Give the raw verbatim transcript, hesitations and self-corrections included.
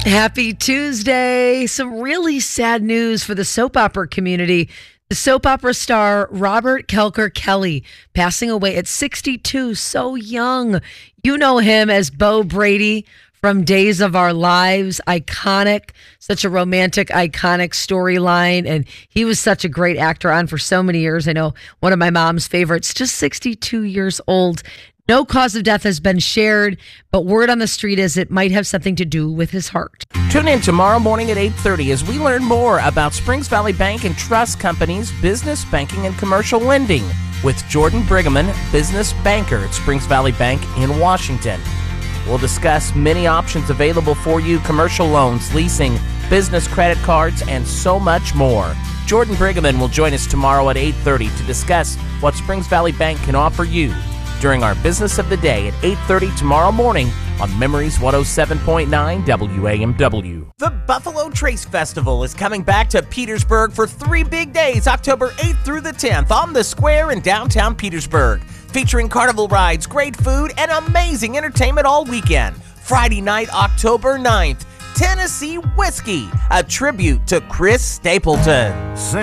Happy Tuesday. Some really sad news for the soap opera community. The soap opera star Robert Kelker Kelly passing away at sixty-two, so young. You know him as Beau Brady from Days of Our Lives. Iconic, such a romantic, iconic storyline. And he was such a great actor on for so many years. I know one of my mom's favorites, just sixty-two years old. No cause of death has been shared, but word on the street is it might have something to do with his heart. Tune in tomorrow morning at eight thirty as we learn more about Springs Valley Bank and Trust Company's business banking and commercial lending with Jordan Brigham, business banker at Springs Valley Bank in Washington. We'll discuss many options available for you: commercial loans, leasing, business credit cards, and so much more. Jordan Brigham will join us tomorrow at eight thirty to discuss what Springs Valley Bank can offer you during our Business of the Day at eight thirty tomorrow morning on Memories one oh seven point nine W A M W. The Buffalo Trace Festival is coming back to Petersburg for three big days, October eighth through the tenth, on the square in downtown Petersburg, featuring carnival rides, great food, and amazing entertainment all weekend. Friday night, October ninth, Tennessee Whiskey, a tribute to Chris Stapleton.